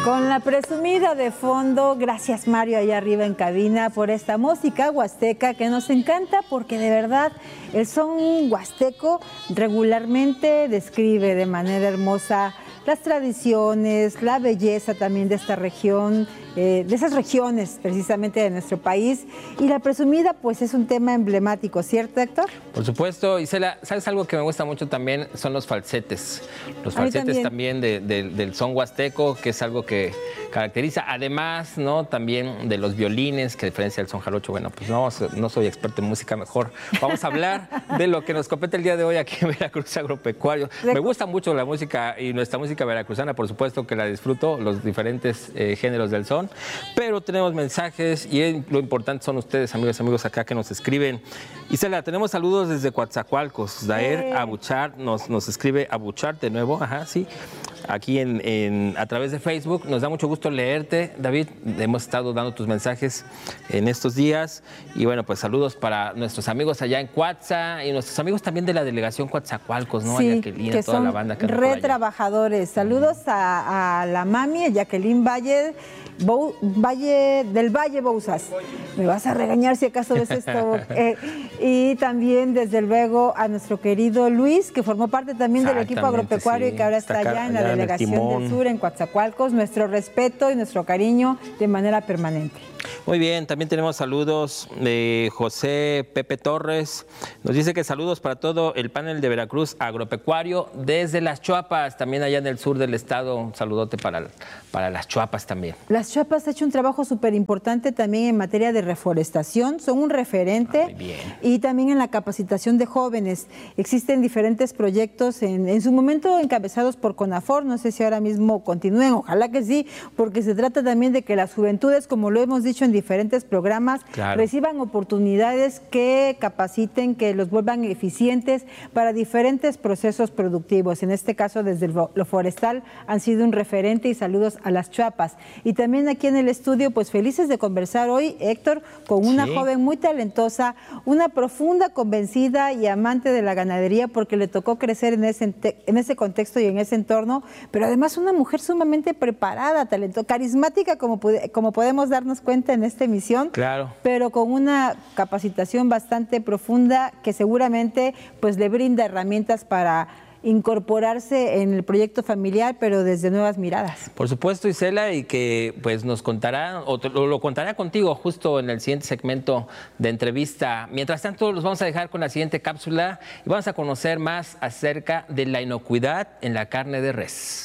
Con la presumida de fondo, gracias Mario allá arriba en cabina por esta música huasteca que nos encanta porque de verdad el son huasteco regularmente describe de manera hermosa las tradiciones, la belleza también de esta región, de esas regiones precisamente de nuestro país. Y la presumida pues es un tema emblemático, ¿cierto, Héctor? Por supuesto, Isela, ¿sabes algo que me gusta mucho también? Son los falsetes. Los falsetes también del son huasteco, que es algo que caracteriza. Además, ¿no? También de los violines, que a diferencia del son jarocho, bueno, pues no soy experto en música, mejor vamos a hablar de lo que nos compete el día de hoy aquí en Veracruz Agropecuario. Me gusta mucho la música y nuestra música veracruzana, por supuesto que la disfruto, los diferentes géneros del son, pero tenemos mensajes y lo importante son ustedes, amigos acá que nos escriben. Isela, tenemos saludos desde Coatzacoalcos. Daer Abuchar nos escribe Abuchar de nuevo, ajá, sí, aquí a través de Facebook. Nos da mucho gusto leerte, David. Hemos estado dando tus mensajes en estos días y bueno, pues saludos para nuestros amigos allá en Coatza y nuestros amigos también de la delegación Coatzacoalcos, ¿no? Sí, Jacqueline, que toda son la banda que trabajadores. Saludos a la mami, Jacqueline del Valle Bouzas. Me vas a regañar si acaso ves esto. Y también, desde luego, a nuestro querido Luis, que formó parte también del equipo agropecuario y que ahora está allá en la delegación del sur, en Coatzacoalcos. Nuestro respeto y nuestro cariño de manera permanente. Muy bien, también tenemos saludos de José Pepe Torres. Nos dice que saludos para todo el panel de Veracruz Agropecuario desde Las Chuapas, también allá en el sur del estado. Un saludote para Las Chuapas también. Las Chuapas ha hecho un trabajo súper importante también en materia de reforestación, son un referente. Muy bien. Y también en la capacitación de jóvenes. Existen diferentes proyectos en su momento encabezados por CONAFOR, no sé si ahora mismo continúen, ojalá que sí, porque se trata también de que las juventudes, como lo hemos dicho en diferentes programas, reciban oportunidades que capaciten, que los vuelvan eficientes para diferentes procesos productivos. En este caso, desde lo forestal han sido un referente y saludos a Las Chuapas. Y también aquí en el estudio, pues felices de conversar hoy, Héctor, con una joven muy talentosa, una profunda convencida y amante de la ganadería, porque le tocó crecer en ese contexto y en ese entorno, pero además una mujer sumamente preparada, talentosa, carismática, como podemos darnos cuenta en esta emisión, pero con una capacitación bastante profunda que seguramente pues le brinda herramientas para incorporarse en el proyecto familiar, pero desde nuevas miradas. Por supuesto, Isela, y que pues nos contará, o lo contará contigo justo en el siguiente segmento de entrevista. Mientras tanto, los vamos a dejar con la siguiente cápsula y vamos a conocer más acerca de la inocuidad en la carne de res.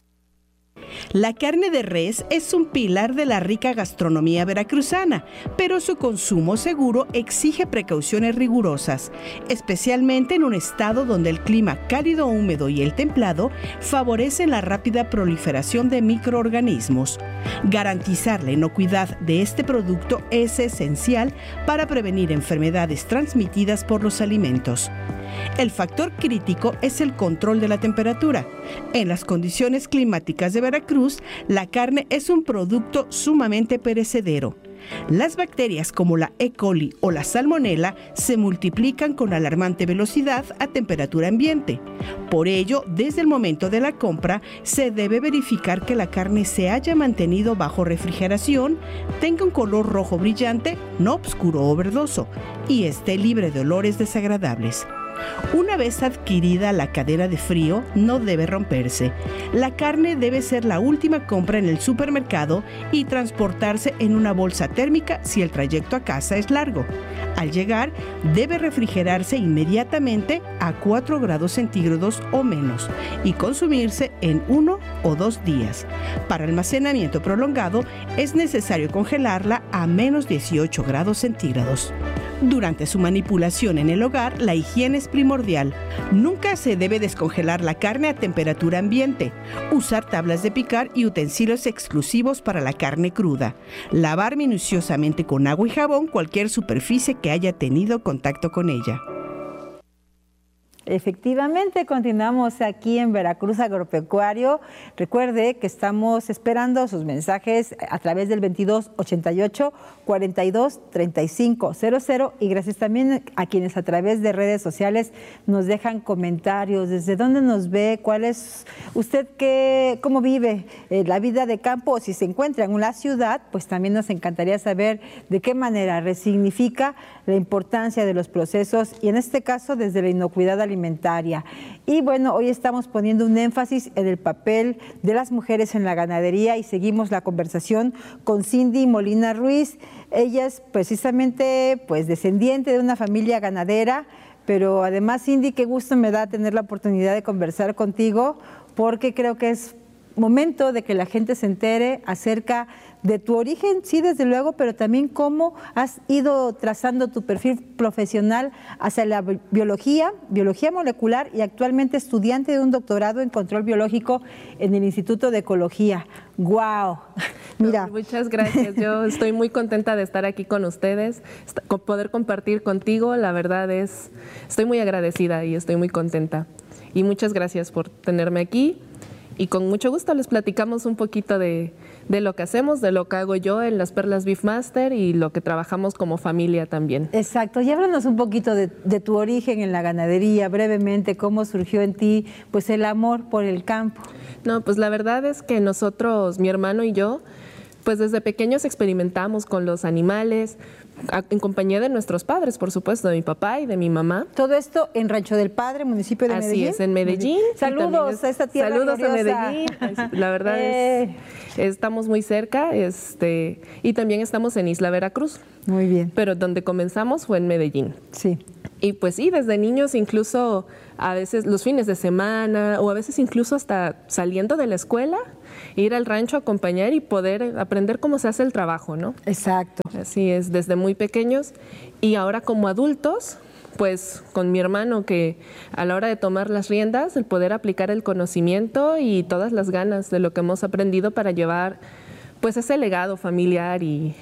La carne de res es un pilar de la rica gastronomía veracruzana, pero su consumo seguro exige precauciones rigurosas, especialmente en un estado donde el clima cálido, húmedo y el templado favorecen la rápida proliferación de microorganismos. Garantizar la inocuidad de este producto es esencial para prevenir enfermedades transmitidas por los alimentos. El factor crítico es el control de la temperatura. En las condiciones climáticas de Veracruz, la carne es un producto sumamente perecedero. Las bacterias como la E. coli o la salmonela se multiplican con alarmante velocidad a temperatura ambiente. Por ello, desde el momento de la compra, se debe verificar que la carne se haya mantenido bajo refrigeración, tenga un color rojo brillante, no oscuro o verdoso, y esté libre de olores desagradables. Una vez adquirida la cadena de frío, no debe romperse. La carne debe ser la última compra en el supermercado y transportarse en una bolsa térmica si el trayecto a casa es largo. Al llegar, debe refrigerarse inmediatamente a 4 grados centígrados o menos y consumirse en 1 o 2 días. Para almacenamiento prolongado, es necesario congelarla a menos 18 grados centígrados. Durante su manipulación en el hogar, la higiene es primordial. Nunca se debe descongelar la carne a temperatura ambiente. Usar tablas de picar y utensilios exclusivos para la carne cruda. Lavar minuciosamente con agua y jabón cualquier superficie que haya tenido contacto con ella. Efectivamente, continuamos aquí en Veracruz Agropecuario. Recuerde que estamos esperando sus mensajes a través del 2288-423500 y gracias también a quienes a través de redes sociales nos dejan comentarios. ¿Desde dónde nos ve? ¿Cuál es usted cómo vive la vida de campo? O si se encuentra en una ciudad, pues también nos encantaría saber de qué manera resignifica la importancia de los procesos y en este caso desde la inocuidad alimentaria. Y bueno, hoy estamos poniendo un énfasis en el papel de las mujeres en la ganadería y seguimos la conversación con Cindy Molina Ruiz. Ella es precisamente pues descendiente de una familia ganadera, pero además, Cindy, qué gusto me da tener la oportunidad de conversar contigo porque creo que es momento de que la gente se entere acerca de tu origen, sí, desde luego, pero también cómo has ido trazando tu perfil profesional hacia la biología molecular y actualmente estudiante de un doctorado en control biológico en el Instituto de Ecología. ¡Guau! Mira. Muchas gracias. Yo estoy muy contenta de estar aquí con ustedes, poder compartir contigo. La verdad estoy muy agradecida y estoy muy contenta. Y muchas gracias por tenerme aquí. Y con mucho gusto les platicamos un poquito de lo que hacemos, de lo que hago yo en las Perlas Beefmaster y lo que trabajamos como familia también. Exacto, y háblanos un poquito de tu origen en la ganadería, brevemente, cómo surgió en ti pues el amor por el campo. No, pues la verdad es que nosotros, mi hermano y yo, pues desde pequeños experimentamos con los animales, en compañía de nuestros padres, por supuesto, de mi papá y de mi mamá. Todo esto en Rancho del Padre, municipio de Medellín. Así es, en Medellín. Saludos a esta tierra Saludos gloriosa. a Medellín. La verdad estamos muy cerca y también estamos en Isla Veracruz. Muy bien. Pero donde comenzamos fue en Medellín. Sí. Y pues sí, desde niños incluso a veces los fines de semana o a veces incluso hasta saliendo de la escuela, ir al rancho a acompañar y poder aprender cómo se hace el trabajo, ¿no? Exacto. Así es, desde muy pequeños. Y ahora como adultos, pues con mi hermano que a la hora de tomar las riendas, el poder aplicar el conocimiento y todas las ganas de lo que hemos aprendido para llevar pues ese legado familiar y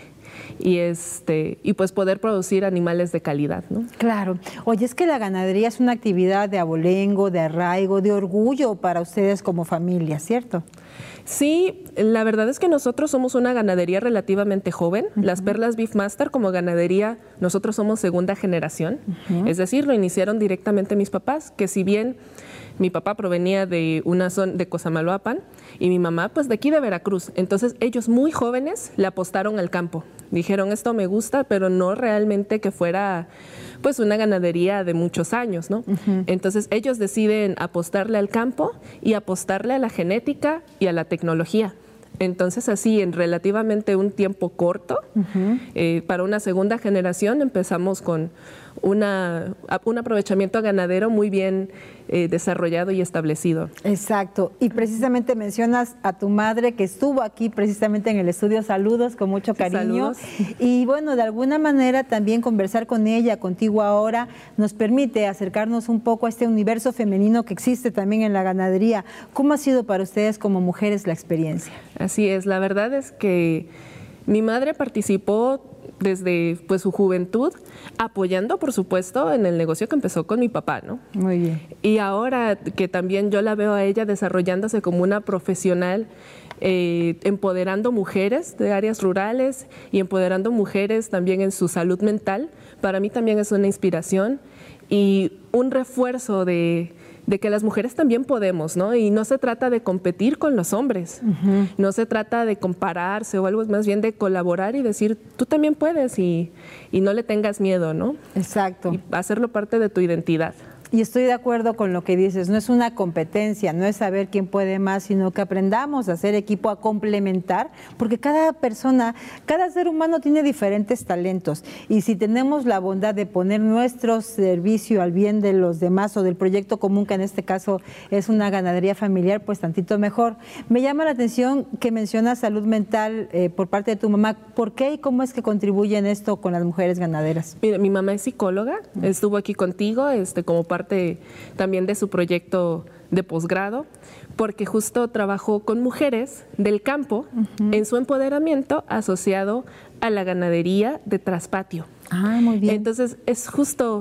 pues poder producir animales de calidad, ¿no? Claro. Oye, es que la ganadería es una actividad de abolengo, de arraigo, de orgullo para ustedes como familia, ¿cierto? Sí, la verdad es que nosotros somos una ganadería relativamente joven. Las Perlas Beefmaster como ganadería, nosotros somos segunda generación. Es decir, lo iniciaron directamente mis papás, que si bien mi papá provenía de una zona de Cosamaloapan y mi mamá pues de aquí de Veracruz. Entonces ellos muy jóvenes le apostaron al campo. Dijeron, esto me gusta, pero no realmente que fuera pues una ganadería de muchos años, ¿no? Entonces ellos deciden apostarle al campo y apostarle a la genética y a la tecnología. Entonces así en relativamente un tiempo corto, para una segunda generación empezamos con un aprovechamiento ganadero muy bien desarrollado y establecido. Exacto. Y precisamente mencionas a tu madre que estuvo aquí precisamente en el estudio. Saludos con mucho cariño. Saludos. Y bueno, de alguna manera también conversar con ella, contigo ahora, nos permite acercarnos un poco a este universo femenino que existe también en la ganadería. ¿Cómo ha sido para ustedes como mujeres la experiencia? Así es. La verdad es que mi madre participó desde pues su juventud, apoyando por supuesto en el negocio que empezó con mi papá, ¿no? Muy bien. Y ahora que también yo la veo a ella desarrollándose como una profesional, empoderando mujeres de áreas rurales y empoderando mujeres también en su salud mental, para mí también es una inspiración y un refuerzo de que las mujeres también podemos, ¿no? Y no se trata de competir con los hombres, no se trata de compararse o algo, es más bien de colaborar y decir, tú también puedes y no le tengas miedo, ¿no? Exacto. Y hacerlo parte de tu identidad. Y estoy de acuerdo con lo que dices, no es una competencia, no es saber quién puede más, sino que aprendamos a hacer equipo, a complementar, porque cada persona, cada ser humano tiene diferentes talentos y si tenemos la bondad de poner nuestro servicio al bien de los demás o del proyecto común, que en este caso es una ganadería familiar, pues tantito mejor. Me llama la atención que mencionas salud mental por parte de tu mamá. ¿Por qué y cómo es que contribuye en esto con las mujeres ganaderas? Mira, mi mamá es psicóloga, estuvo aquí contigo como parte también de su proyecto de posgrado, porque justo trabajó con mujeres del campo en su empoderamiento asociado a la ganadería de traspatio. Ah, muy bien. Entonces es justo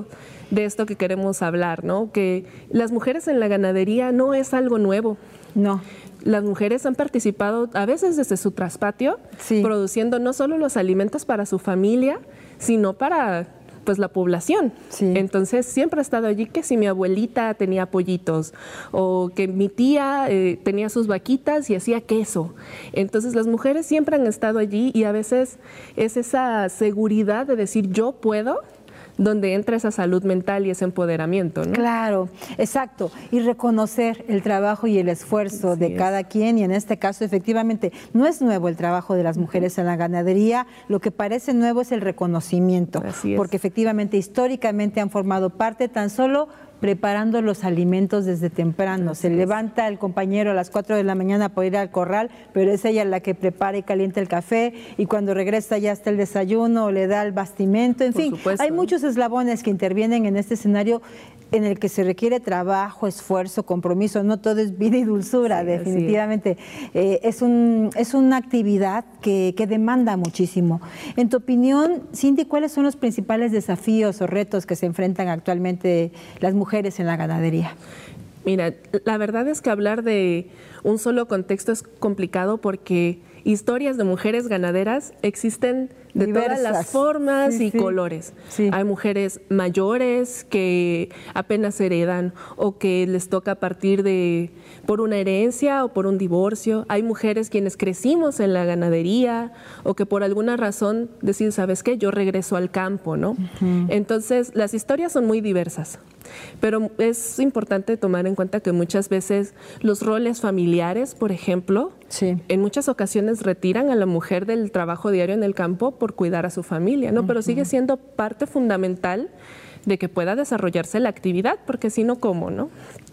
de esto que queremos hablar, ¿no? Que las mujeres en la ganadería no es algo nuevo. No. Las mujeres han participado a veces desde su traspatio, produciendo no solo los alimentos para su familia, sino para pues la población. Entonces siempre ha estado allí, que si mi abuelita tenía pollitos o que mi tía tenía sus vaquitas y hacía queso. Entonces las mujeres siempre han estado allí y a veces es esa seguridad de decir yo puedo, donde entra esa salud mental y ese empoderamiento, ¿no? Claro, exacto. Y reconocer el trabajo y el esfuerzo de cada quien. Y en este caso, efectivamente, no es nuevo el trabajo de las mujeres en la ganadería. Lo que parece nuevo es el reconocimiento. Porque efectivamente, históricamente han formado parte tan solo preparando los alimentos desde temprano. Se levanta el compañero a las 4 de la mañana para ir al corral, pero es ella la que prepara y calienta el café, y cuando regresa ya está el desayuno, o le da el bastimento, en fin. Hay muchos eslabones que intervienen en este escenario en el que se requiere trabajo, esfuerzo, compromiso. No todo es vida y dulzura, definitivamente. Es una actividad que demanda muchísimo. En tu opinión, Cindy, ¿cuáles son los principales desafíos o retos que se enfrentan actualmente las mujeres en la ganadería? Mira, la verdad es que hablar de un solo contexto es complicado porque historias de mujeres ganaderas existen de diversas, todas las formas y colores. Hay mujeres mayores que apenas heredan o que les toca partir por una herencia o por un divorcio. Hay mujeres quienes crecimos en la ganadería o que por alguna razón deciden, ¿sabes qué? Yo regreso al campo, ¿no? Entonces, las historias son muy diversas. Pero es importante tomar en cuenta que muchas veces los roles familiares, por ejemplo, en muchas ocasiones retiran a la mujer del trabajo diario en el campo por cuidar a su familia, ¿no? Pero sigue siendo parte fundamental de que pueda desarrollarse la actividad, porque si no, ¿cómo, no?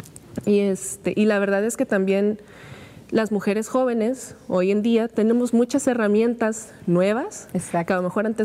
Y la verdad es que también las mujeres jóvenes hoy en día tenemos muchas herramientas nuevas que a lo mejor antes